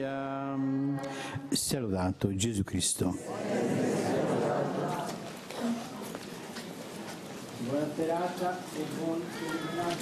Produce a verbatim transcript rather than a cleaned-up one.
Sia lodato Gesù Cristo. Buona serata e buon illuminato.